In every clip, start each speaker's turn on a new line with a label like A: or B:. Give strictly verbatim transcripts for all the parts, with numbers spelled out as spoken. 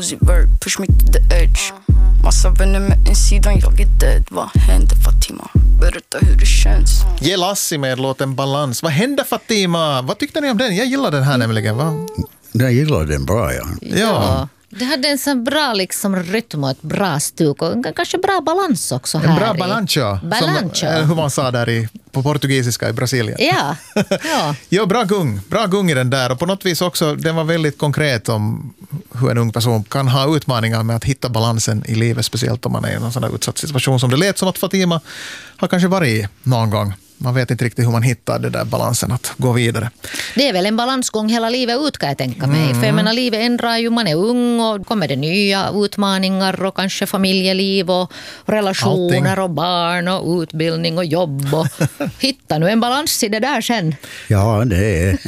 A: Uzi Vert, push me to the edge. Massa vänner med insidan, jag är dead. Vad händer Fatima? Berätta hur det känns.
B: Ge Lassi med låten Balans. Vad händer Fatima? Vad tyckte ni om den? Jag gillar den här nämligen. Va?
C: Jag gillar den bra, ja.
B: Ja.
D: Ja. Det hade en sån bra liksom, rytm och ett bra stuk och kanske bra balans också här.
B: En bra balancho.
D: Balancho.
B: Som, hur man sa där i, på portugisiska i Brasilien.
D: Ja. Ja.
B: Ja, bra gung. Bra gung i den där. Och på något vis också, den var väldigt konkret om hur en ung person kan ha utmaningar med att hitta balansen i livet, speciellt om man är i någon sån här utsatt situation som det lät som att Fatima har kanske varit i någon gång. Man vet inte riktigt hur man hittar det där balansen att gå vidare.
D: Det är väl en balansgång hela livet ut, kan jag tänka mig. Mm. För jag menar, livet ändrar ju, man är ung och kommer det nya utmaningar och kanske familjeliv och relationer Allting. Och barn och utbildning och jobb. Och hitta nu en balans i det där sen.
C: Ja, det är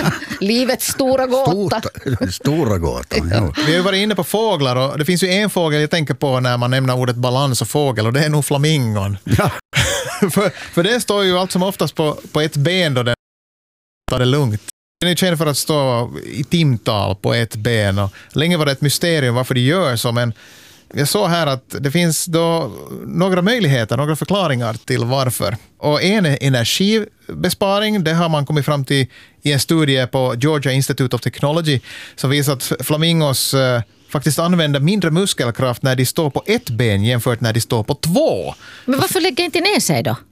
D: livets stora gåta.
C: Stora, stora gåtan, ja.
B: Vi har ju varit inne på fåglar och det finns ju en fågel jag tänker på när man nämner ordet balans och fågel och det är nog flamingon. Ja. för, för det står ju allt som oftast på, på ett ben då den tar det lugnt. Den är känd för att stå i timtal på ett ben och länge var det ett mysterium varför det gör så, men jag såg här att det finns då några möjligheter, några förklaringar till varför. Och en är energibesparing, det har man kommit fram till i en studie på Georgia Institute of Technology som visar att flamingos eh, faktiskt använder mindre muskelkraft när de står på ett ben jämfört när de står på två.
D: Men varför lägger inte ner sig då?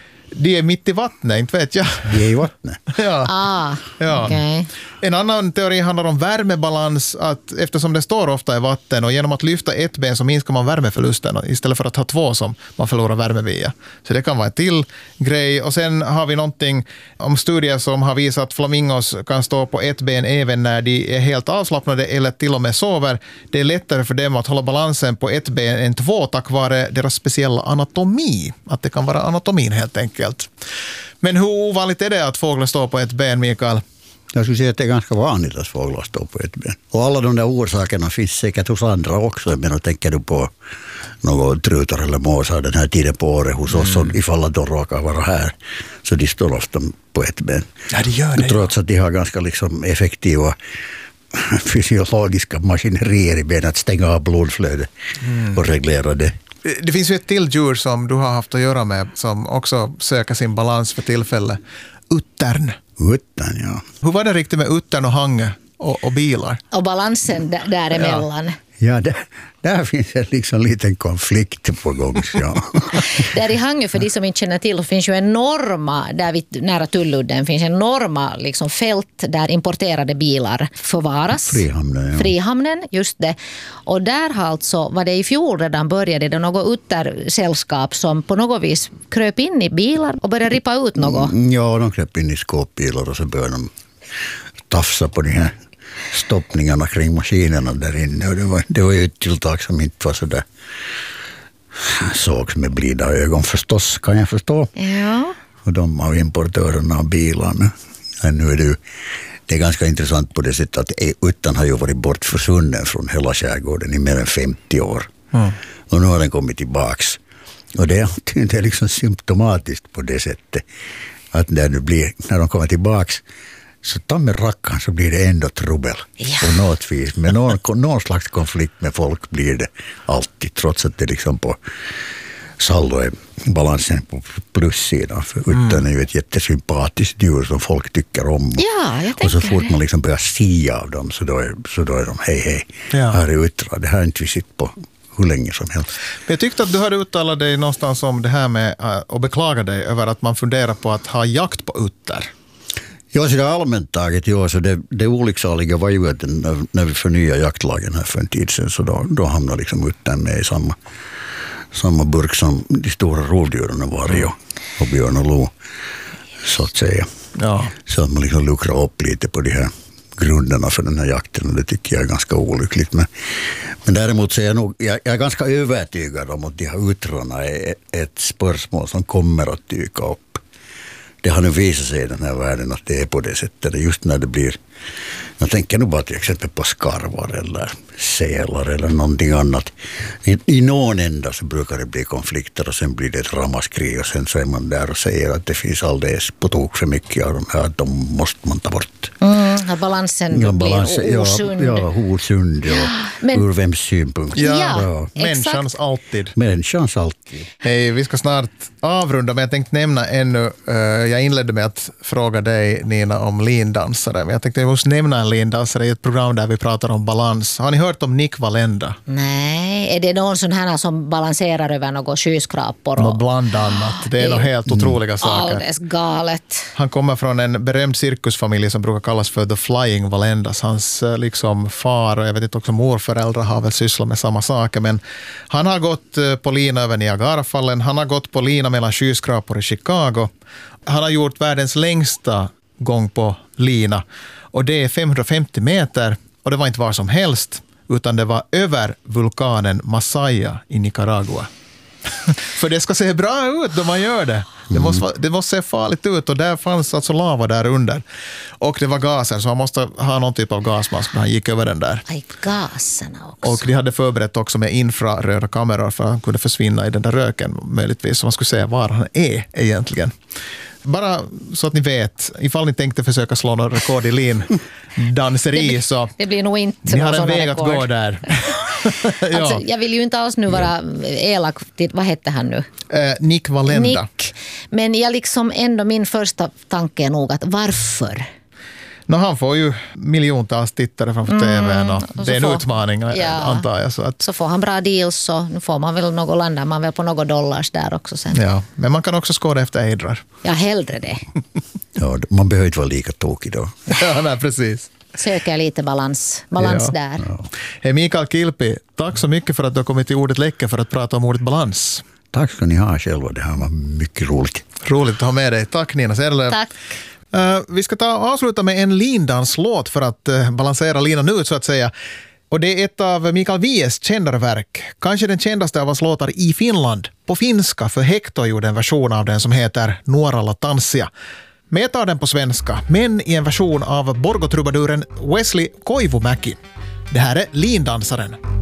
B: De är mitt i vattnet, inte vet jag.
C: De är i vattnet.
B: Ja.
D: Ah,
B: ja.
D: Okay.
B: En annan teori handlar om värmebalans, att eftersom det står ofta i vatten och genom att lyfta ett ben så minskar man värmeförlusten istället för att ha två som man förlorar värme via. Så det kan vara en till grej. Och sen har vi någonting om studier som har visat att flamingos kan stå på ett ben även när de är helt avslappnade eller till och med sover. Det är lättare för dem att hålla balansen på ett ben än två tack vare deras speciella anatomi. Att det kan vara anatomin helt enkelt. Men hur ovanligt är det att fåglar står på ett ben, Mikael?
C: Jag skulle säga att det är ganska vanligt att fåglar står på ett ben. Och alla de där orsakerna finns säkert hos andra också. Men då tänker du på någon trutar eller måsar den här tiden på året hos oss. Mm. Ifall att de råkar vara här. Så de står ofta på ett ben.
B: Ja, det gör det.
C: Trots att de har ganska liksom effektiva fysiologiska maskinerier i benen att stänga av blodflödet mm. och reglera det.
B: Det finns ju ett till djur som du har haft att göra med som också söker sin balans för tillfället. Uttern.
C: Uttern, ja.
B: Hur var det riktigt med uttern och hange och, och bilar?
D: Och balansen d- däremellan.
C: Ja, ja där, där finns en liksom liten konflikt på gång. Ja.
D: Där i Hangö, för de som inte känner till, finns ju enorma, där vid, nära Tulludden finns enorma liksom, fält där importerade bilar förvaras.
C: Frihamnen, ja.
D: Frihamnen, just det. Och där har alltså, var det i fjol redan började det något uttersällskap som på något vis kröp in i bilar och började rippa ut något.
C: Mm, ja, de kröp in i skåpbilar och så började de tafsa på de här stoppningarna kring maskinerna där inne. Och det var, det var ju ett tilltag som inte var så där sågs med blida ögon förstås, kan jag förstå.
D: Ja.
C: Och de av importörerna av bilarna. Men nu är det ju, det är ganska intressant på det sättet att utan har ju varit bortförsvunnen från hela skärgården i mer än femtio år. Mm. Och nu har den kommit tillbaks. Och det är, det är liksom symptomatiskt på det sättet att när, det blir, när de kommer tillbaks så ta med rackan så blir det ändå trubbel
D: ja.
C: På något vis. Men någon, någon slags konflikt med folk blir det alltid, trots att det liksom på saldo är balansen på plussidan. För utan mm. är ju ett jättesympatiskt djur som folk tycker om.
D: Ja, jag
C: och så fort
D: det.
C: man liksom börjar sia av dem så då är, så då är de hej hej. Ja. Här är uttra. Det här är inte vi sitt på hur länge som helst.
B: Men jag tyckte att du hade uttalat dig någonstans om det här med att beklaga dig över att man funderar på att ha jakt på utter.
C: Ja, så det allmänt taget, ja, så det, det olycksaliga var ju att när, när vi förnyade jaktlagen här för en tid sedan så då, då hamnade liksom uttern med i samma, samma burk som de stora rovdjuren var i och, och björn och lo, så att säga. Ja. Så att man liksom luckrar upp lite på de här grunderna för den här jakten och det tycker jag är ganska olyckligt. Men, men däremot så är jag, nog, jag, jag är ganska övertygad om att de här uttrarna är ett spörsmål som kommer att dyka upp. Det har nu visat sig i den här världen att det är på det sättet. Just när det blir, jag tänker nog bara till exempel på skarvar eller sälar eller någonting annat. I, i någon ända så brukar det bli konflikter och sen blir det ett ramaskrig och sen så är man där och säger att det finns alldeles på tok för mycket av de här, att de måste man ta bort.
D: Mm. att balansen
C: Ja,
D: blir
C: balans,
D: osund.
C: Ja, ja, osund, ja.
D: Men-
C: Ur vems synpunkt?
B: Ja,
D: Ja,
B: människans
D: exakt.
B: alltid.
C: Människans alltid.
B: Hej, vi ska snart avrunda, men jag tänkte nämna ännu, uh, jag inledde med att fråga dig, Nina, om lindansare. Men jag tänkte jag måste nämna en lindansare i ett program där vi pratar om balans. Har ni hört om Nick Wallenda?
D: Nej, är det någon sån här som balanserar över några skyskrapor?
B: Nå,
D: Och
B: bland annat. Det är nog helt otroliga saker.
D: alldeles galet.
B: Han kommer från en berömd cirkusfamilj som brukar kallas för The Flying Wallendas. Hans eh, liksom far och jag vet inte också morföräldrar har väl sysslat med samma saker. Men han har gått eh, på lina över Niagarafallen. Han har gått på lina mellan skyskrapor i Chicago. Han har gjort världens längsta gång på lina. Och det är femhundrafemtio meter. Och det var inte var som helst. Utan det var över vulkanen Masaya i Nicaragua. För det ska se bra ut då man gör det. Det måste, det måste se farligt ut och där fanns alltså lava där under. Och det var gaser så han måste ha någon typ av gasmask när han gick över den där.
D: Aj, gaserna också.
B: Och de hade förberett också med infraröda kameror för att han kunde försvinna i den där röken möjligtvis så man skulle se var han är egentligen. Bara så att ni vet, ifall ni tänkte försöka slå någon rekord i lindanseri så
D: Det blir nog inte
B: ni har
D: någon
B: en
D: sån
B: väg att
D: rekord.
B: gå där. Ja.
D: Alltså, jag vill ju inte alls nu vara elak till, vad hette han nu?
B: Eh, Nick Wallenda.
D: Nick. Men jag liksom ändå, min första tanke är nog att varför?
B: No, han får ju miljontals tittare framför tvn och
D: och
B: det är en
D: så får-
B: utmaning
D: Ja.
B: antar jag. Så att,
D: Så får han bra deals så nu får man väl något, landar man väl på något dollars där också sen.
B: ja. Men man kan också skåda efter ejdrar.
D: Ja, hellre det.
C: Ja, man behöver inte vara lika tokig då.
B: Ja, nej, precis.
D: Söker lite balans, balans
B: Ja.
D: där.
B: Hej Mikael Kilpi, tack så mycket för att du har kommit till Ordet Läcka för att prata om ordet balans.
C: Tack ska ni ha själva, det här var mycket roligt.
B: Roligt att ha med dig. Tack Nina Serlöv.
D: Tack.
B: Uh, vi ska ta avsluta med en lindanslåt för att uh, balansera linan ut så att säga. Och det är ett av Mikael Wiehes kändare verk. Kanske den kändaste av hans låtar i Finland. På finska för Hector gjorde en version av den som heter Nuoralla tanssia. Men jag tar den på svenska, men i en version av Borgotrubaduren Wesley Koivumäki. Det här är Lindansaren.